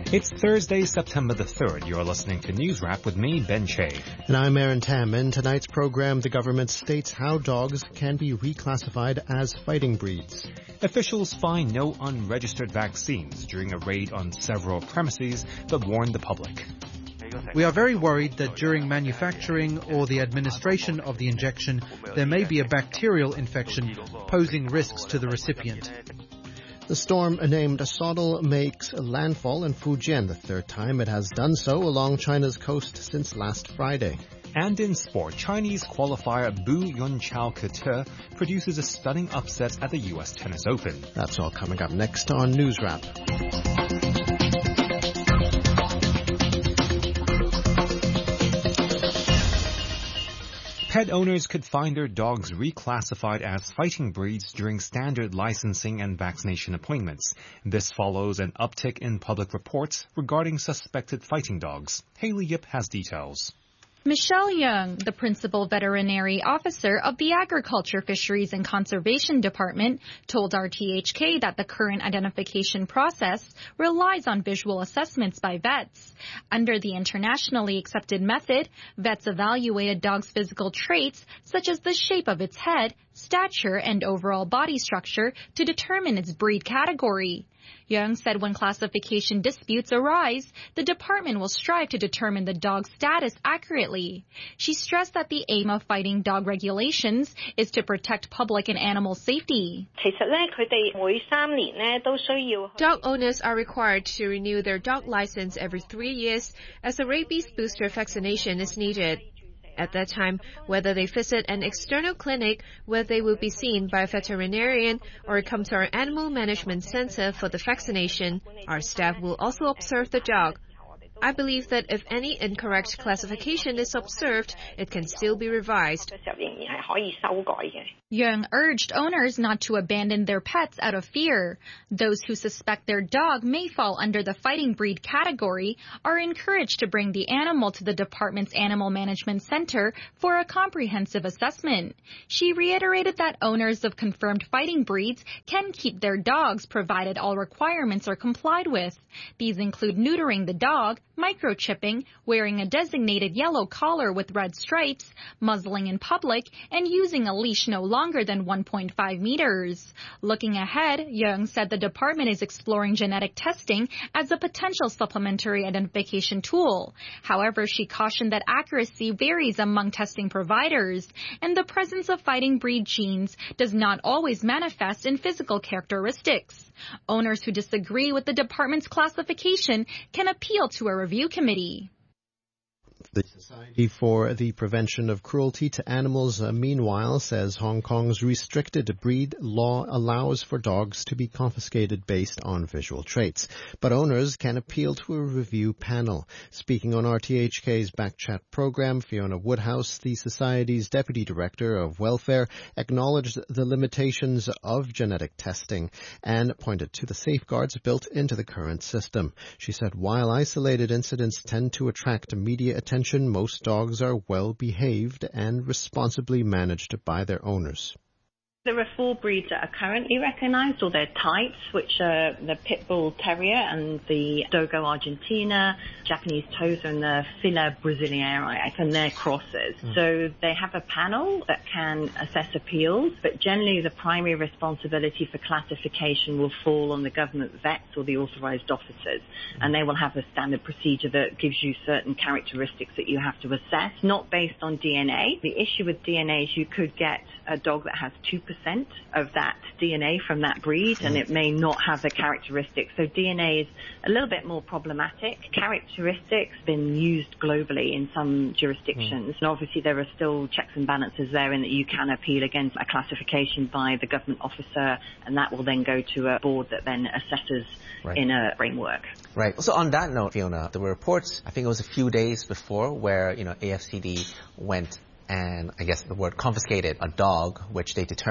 It's Thursday, September the 3rd. You're listening to News Wrap with me, Ben Che. And I'm Aaron Tam. In tonight's program, the government states how dogs can be reclassified as fighting breeds. Officials find no unregistered vaccines during a raid on several premises, but warn the public. We are very worried that during manufacturing or the administration of the injection, there may be a bacterial infection posing risks to the recipient. The storm named Sodal makes landfall in Fujian, the third time it has done so along China's coast since last Friday. And in sport, Chinese qualifier Bu Yunqiao Ke produces a stunning upset at the U.S. Tennis Open. That's all coming up next on News Wrap. Pet owners could find their dogs reclassified as fighting breeds during standard licensing and vaccination appointments. This follows an uptick in public reports regarding suspected fighting dogs. Haley Yip has details. Michelle Young, the principal veterinary officer of the Agriculture, Fisheries and Conservation Department, told RTHK that the current identification process relies on visual assessments by vets. Under the internationally accepted method, vets evaluate a dog's physical traits such as the shape of its head, stature, and overall body structure to determine its breed category. Young said when classification disputes arise, the department will strive to determine the dog's status accurately. She stressed that the aim of fighting dog regulations is to protect public and animal safety. Dog owners are required to renew their dog license every 3 years as a rabies booster vaccination is needed. At that time, whether they visit an external clinic where they will be seen by a veterinarian or come to our animal management center for the vaccination, our staff will also observe the dog. I believe that if any incorrect classification is observed, it can still be revised. Young urged owners not to abandon their pets out of fear. Those who suspect their dog may fall under the fighting breed category are encouraged to bring the animal to the department's Animal Management Center for a comprehensive assessment. She reiterated that owners of confirmed fighting breeds can keep their dogs provided all requirements are complied with. These include neutering the dog, microchipping, wearing a designated yellow collar with red stripes, muzzling in public, and using a leash no longer than 1.5 meters. Looking ahead, Young said the department is exploring genetic testing as a potential supplementary identification tool. However, she cautioned that accuracy varies among testing providers, and the presence of fighting breed genes does not always manifest in physical characteristics. Owners who disagree with the department's classification can appeal to a review committee. The Society for the Prevention of Cruelty to Animals, meanwhile, says Hong Kong's restricted breed law allows for dogs to be confiscated based on visual traits. But owners can appeal to a review panel. Speaking on RTHK's Backchat program, Fiona Woodhouse, the Society's Deputy Director of Welfare, acknowledged the limitations of genetic testing and pointed to the safeguards built into the current system. She said while isolated incidents tend to attract media attention, most dogs are well behaved and responsibly managed by their owners. There are 4 breeds that are currently recognized, or their types, which are the Pit Bull Terrier and the Dogo Argentina, Japanese Tosa and the Fila Brasileira, and their crosses. So they have a panel that can assess appeals, but generally the primary responsibility for classification will fall on the government vets or the authorized officers, and they will have a standard procedure that gives you certain characteristics that you have to assess, not based on DNA. The issue with DNA is you could get a dog that has 2% of that DNA from that breed, and it may not have the characteristics. So DNA is a little bit more problematic. Characteristics been used globally in some jurisdictions, and obviously there are still checks and balances there in that you can appeal against a classification by the government officer, and that will then go to a board that then assesses in a framework. Right. So on that note, Fiona, there were reports, I think it was a few days before, where, AFCD went and I guess the word confiscated a dog, which they determined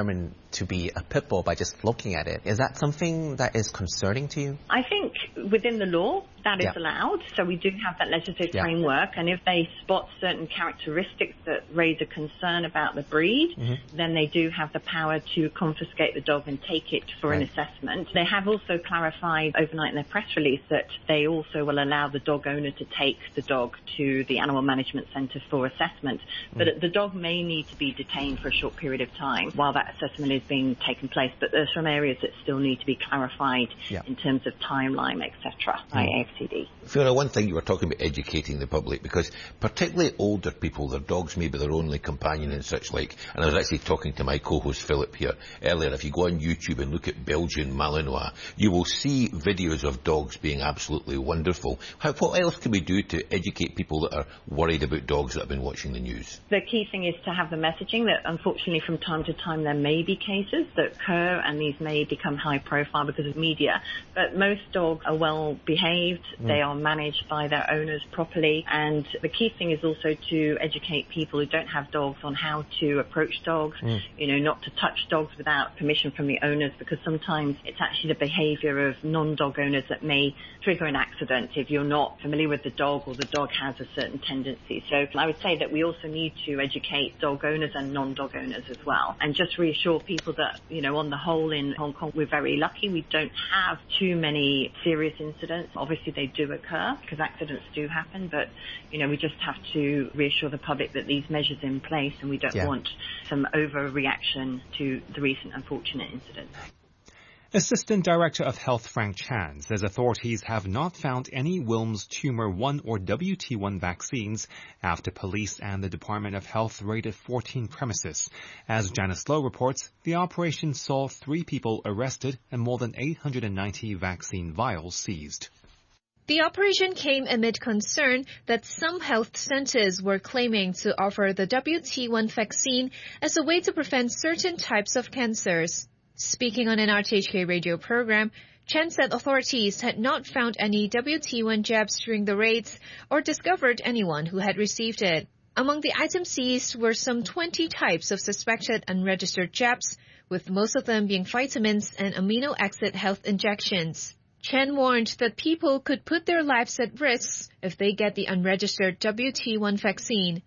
to be a pit bull by just looking at it. Is that something that is concerning to you? I think within the law that is allowed. So we do have that legislative framework, and if they spot certain characteristics that raise a concern about the breed, then they do have the power to confiscate the dog and take it for an assessment. They have also clarified overnight in their press release that they also will allow the dog owner to take the dog to the Animal Management Centre for assessment, but the dog may need to be detained for a short period of time while that assessment is being taken place, but there's some areas that still need to be clarified in terms of timeline, etc. by AFCD. Fiona, one thing you were talking about educating the public, because particularly older people, their dogs may be their only companion and such like, and I was actually talking to my co-host Philip here earlier. If you go on YouTube and look at Belgian Malinois, you will see videos of dogs being absolutely wonderful. What else can we do to educate people that are worried about dogs that have been watching the news? The key thing is to have the messaging that unfortunately from time to time there may be cases that occur and these may become high profile because of media, but most dogs are well behaved, they are managed by their owners properly, and the key thing is also to educate people who don't have dogs on how to approach dogs, not to touch dogs without permission from the owners, because sometimes it's actually the behaviour of non-dog owners that may trigger an accident if you're not familiar with the dog or the dog has a certain tendency. So I would say that we also need to educate dog owners and non-dog owners as well, and just reassure people that, on the whole in Hong Kong we're very lucky. We don't have too many serious incidents. Obviously they do occur because accidents do happen, but we just have to reassure the public that these measures are in place and we don't want some overreaction to the recent unfortunate incident. Assistant Director of Health Frank Chan says authorities have not found any Wilms Tumor 1 or WT1 vaccines after police and the Department of Health raided 14 premises. As Janice Lowe reports, the operation saw 3 people arrested and more than 890 vaccine vials seized. The operation came amid concern that some health centers were claiming to offer the WT1 vaccine as a way to prevent certain types of cancers. Speaking on an RTHK radio program, Chen said authorities had not found any WT1 jabs during the raids or discovered anyone who had received it. Among the items seized were some 20 types of suspected unregistered jabs, with most of them being vitamins and amino acid health injections. Chen warned that people could put their lives at risk if they get the unregistered WT1 vaccine.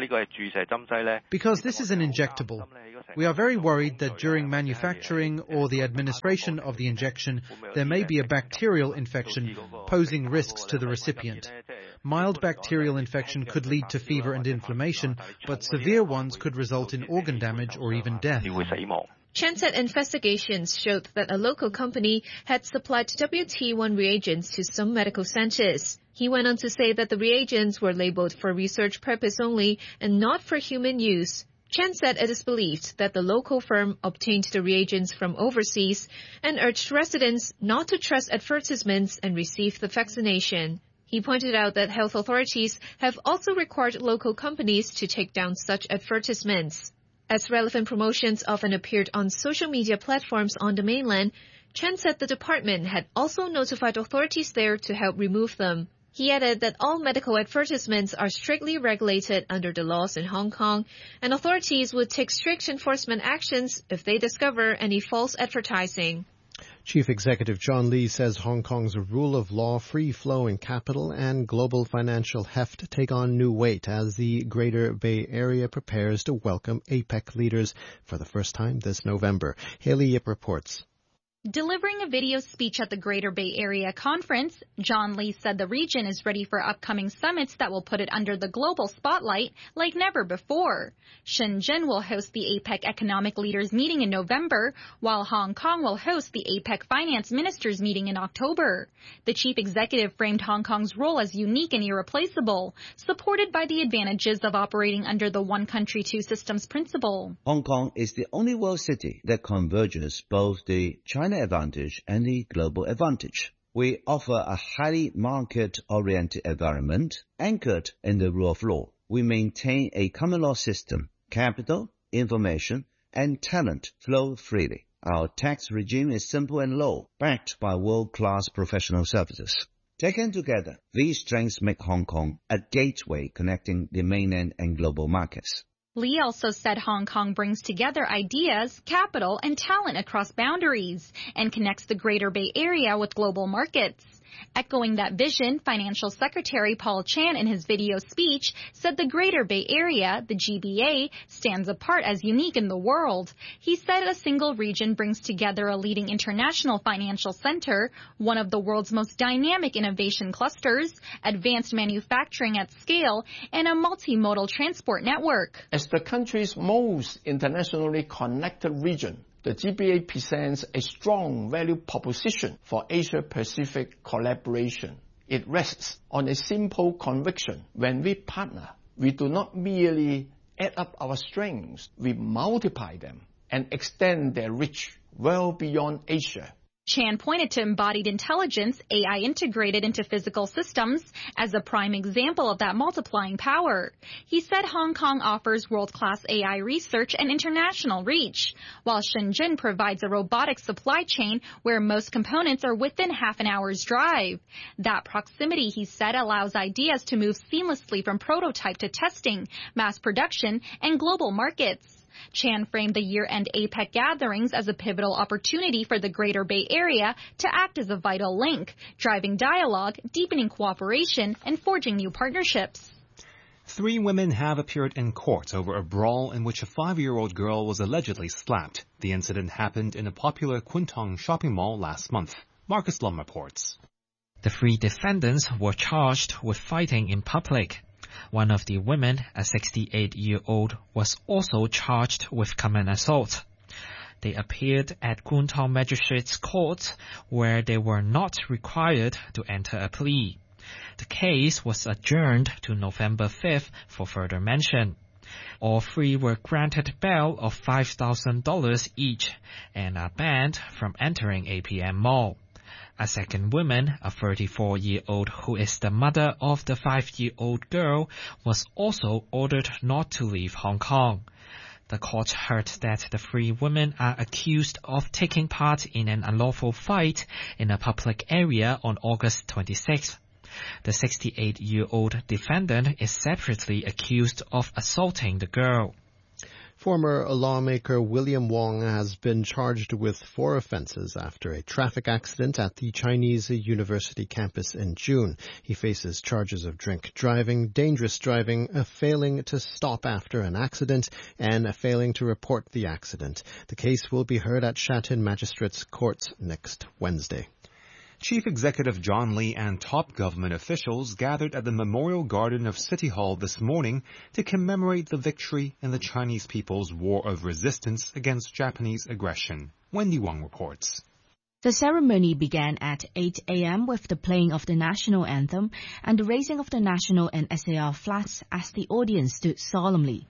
Because this is an injectable, we are very worried that during manufacturing or the administration of the injection, there may be a bacterial infection posing risks to the recipient. Mild bacterial infection could lead to fever and inflammation, but severe ones could result in organ damage or even death. Chen said investigations showed that a local company had supplied WT1 reagents to some medical centers. He went on to say that the reagents were labeled for research purpose only and not for human use. Chen said it is believed that the local firm obtained the reagents from overseas and urged residents not to trust advertisements and receive the vaccination. He pointed out that health authorities have also required local companies to take down such advertisements. As relevant promotions often appeared on social media platforms on the mainland, Chen said the department had also notified authorities there to help remove them. He added that all medical advertisements are strictly regulated under the laws in Hong Kong, and authorities would take strict enforcement actions if they discover any false advertising. Chief Executive John Lee says Hong Kong's rule of law, free flow in capital and global financial heft take on new weight as the Greater Bay Area prepares to welcome APEC leaders for the first time this November. Haley Yip reports. Delivering a video speech at the Greater Bay Area Conference, John Lee said the region is ready for upcoming summits that will put it under the global spotlight like never before. Shenzhen will host the APEC Economic Leaders meeting in November, while Hong Kong will host the APEC Finance Ministers meeting in October. The chief executive framed Hong Kong's role as unique and irreplaceable, supported by the advantages of operating under the one country, two systems principle. Hong Kong is the only world city that converges both the China advantage and the global advantage. We offer a highly market-oriented environment anchored in the rule of law. We maintain a common law system. Capital, information, and talent flow freely. Our tax regime is simple and low, backed by world-class professional services. Taken together, these strengths make Hong Kong a gateway connecting the mainland and global markets. Li also said Hong Kong brings together ideas, capital, and talent across boundaries and connects the Greater Bay Area with global markets. Echoing that vision, Financial Secretary Paul Chan in his video speech said the Greater Bay Area, the GBA, stands apart as unique in the world. He said a single region brings together a leading international financial center, one of the world's most dynamic innovation clusters, advanced manufacturing at scale, and a multimodal transport network. As the country's most internationally connected region, the GBA presents a strong value proposition for Asia-Pacific collaboration. It rests on a simple conviction. When we partner, we do not merely add up our strengths, we multiply them and extend their reach well beyond Asia. Chan pointed to embodied intelligence, AI integrated into physical systems, as a prime example of that multiplying power. He said Hong Kong offers world-class AI research and international reach, while Shenzhen provides a robotic supply chain where most components are within half an hour's drive. That proximity, he said, allows ideas to move seamlessly from prototype to testing, mass production, and global markets. Chan framed the year-end APEC gatherings as a pivotal opportunity for the Greater Bay Area to act as a vital link, driving dialogue, deepening cooperation, and forging new partnerships. 3 women have appeared in court over a brawl in which a 5-year-old girl was allegedly slapped. The incident happened in a popular Kwun Tong shopping mall last month. Marcus Lum reports. The 3 defendants were charged with fighting in public. One of the women, a 68-year-old, was also charged with common assault. They appeared at Kwun Tong Magistrates Court, where they were not required to enter a plea. The case was adjourned to November 5th for further mention. All 3 were granted bail of $5,000 each and are banned from entering APM Mall. A second woman, a 34-year-old who is the mother of the 5-year-old girl, was also ordered not to leave Hong Kong. The court heard that the 3 women are accused of taking part in an unlawful fight in a public area on August 26th. The 68-year-old defendant is separately accused of assaulting the girl. Former lawmaker William Wong has been charged with 4 offenses after a traffic accident at the Chinese University campus in June. He faces charges of drink driving, dangerous driving, failing to stop after an accident, and failing to report the accident. The case will be heard at Sha Tin Magistrates Court next Wednesday. Chief Executive John Lee and top government officials gathered at the Memorial Garden of City Hall this morning to commemorate the victory in the Chinese people's war of resistance against Japanese aggression. Wendy Wang reports. The ceremony began at 8 a.m. with the playing of the national anthem and the raising of the national and SAR flags as the audience stood solemnly.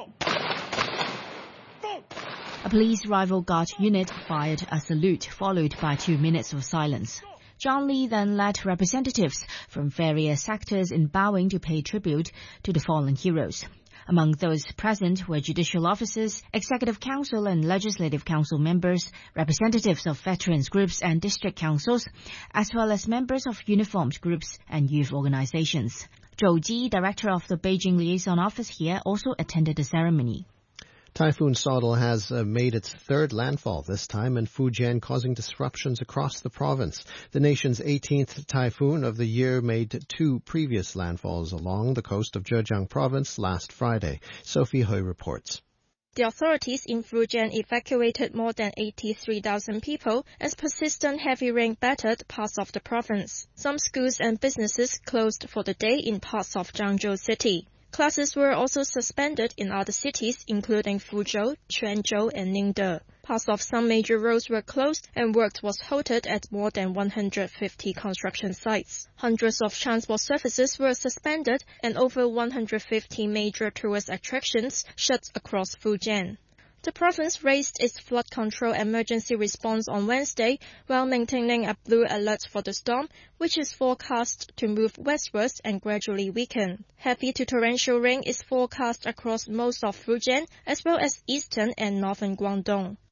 A police rival guard unit fired a salute, followed by 2 minutes of silence. John Lee then led representatives from various sectors in bowing to pay tribute to the fallen heroes. Among those present were judicial officers, executive council and legislative council members, representatives of veterans groups and district councils, as well as members of uniformed groups and youth organizations. Zhou Ji, director of the Beijing Liaison Office here, also attended the ceremony. Typhoon Sodal has made its 3rd landfall this time in Fujian, causing disruptions across the province. The nation's 18th typhoon of the year made 2 previous landfalls along the coast of Zhejiang province last Friday. Sophie Hui reports. The authorities in Fujian evacuated more than 83,000 people as persistent heavy rain battered parts of the province. Some schools and businesses closed for the day in parts of Zhangzhou City. Classes were also suspended in other cities, including Fuzhou, Quanzhou, and Ningde. Parts of some major roads were closed and work was halted at more than 150 construction sites. Hundreds of transport services were suspended and over 150 major tourist attractions shut across Fujian. The province raised its flood control emergency response on Wednesday while maintaining a blue alert for the storm, which is forecast to move westwards and gradually weaken. Heavy to torrential rain is forecast across most of Fujian, as well as eastern and northern Guangdong.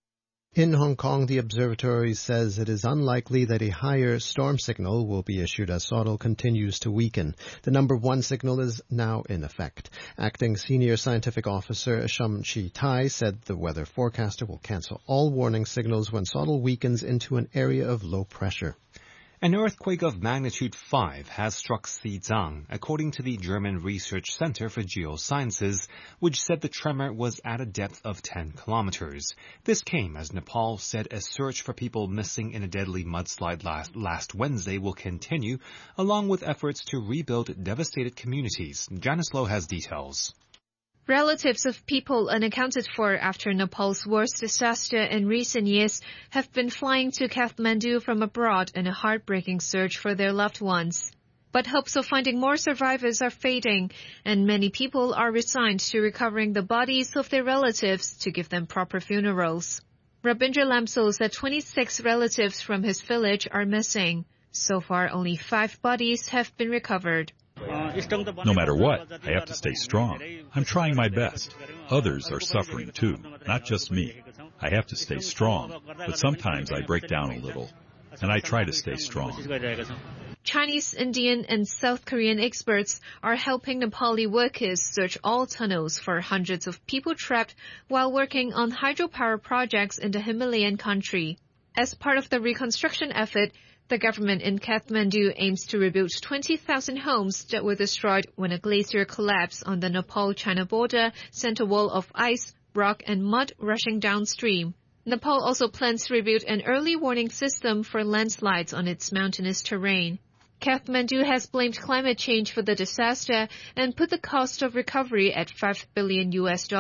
In Hong Kong, the observatory says it is unlikely that a higher storm signal will be issued as Sodal continues to weaken. The number 1 signal is now in effect. Acting Senior Scientific Officer Shum Chi Tai said the weather forecaster will cancel all warning signals when Sodal weakens into an area of low pressure. An earthquake of magnitude 5 has struck Xizang, according to the German Research Center for Geosciences, which said the tremor was at a depth of 10 kilometers. This came as Nepal said a search for people missing in a deadly mudslide last Wednesday will continue, along with efforts to rebuild devastated communities. Janice Lowe has details. Relatives of people unaccounted for after Nepal's worst disaster in recent years have been flying to Kathmandu from abroad in a heartbreaking search for their loved ones. But hopes of finding more survivors are fading, and many people are resigned to recovering the bodies of their relatives to give them proper funerals. Rabindra Lamso said 26 relatives from his village are missing. So far, only 5 bodies have been recovered. No matter what, I have to stay strong. I'm trying my best. Others are suffering too, not just me. I have to stay strong, but sometimes I break down a little, and I try to stay strong. Chinese, Indian, and South Korean experts are helping Nepali workers search all tunnels for hundreds of people trapped while working on hydropower projects in the Himalayan country. As part of the reconstruction effort, the government in Kathmandu aims to rebuild 20,000 homes that were destroyed when a glacier collapsed on the Nepal-China border, sent a wall of ice, rock, and mud rushing downstream. Nepal also plans to rebuild an early warning system for landslides on its mountainous terrain. Kathmandu has blamed climate change for the disaster and put the cost of recovery at $5 billion.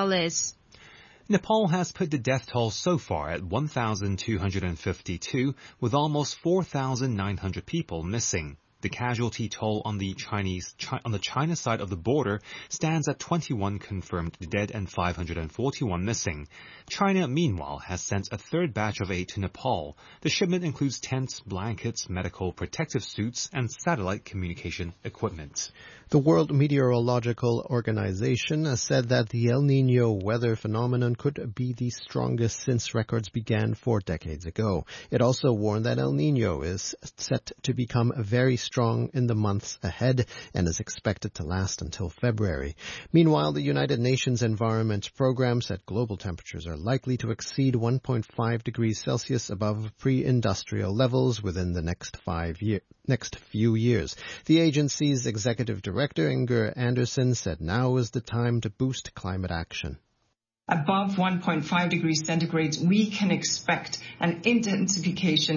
Nepal has put the death toll so far at 1,252, with almost 4,900 people missing. The casualty toll on the China side of the border stands at 21 confirmed dead and 541 missing. China, meanwhile, has sent a third batch of aid to Nepal. The shipment includes tents, blankets, medical protective suits, and satellite communication equipment. The World Meteorological Organization has said that the El Niño weather phenomenon could be the strongest since records began 4 decades ago. It also warned that El Niño is set to become very strong in the months ahead and is expected to last until February. Meanwhile, the United Nations Environment Program said global temperatures are likely to exceed 1.5 degrees Celsius above pre-industrial levels within the next few years. The agency's executive director, Inger Anderson, said now is the time to boost climate action. Above 1.5 degrees centigrade, we can expect an intensification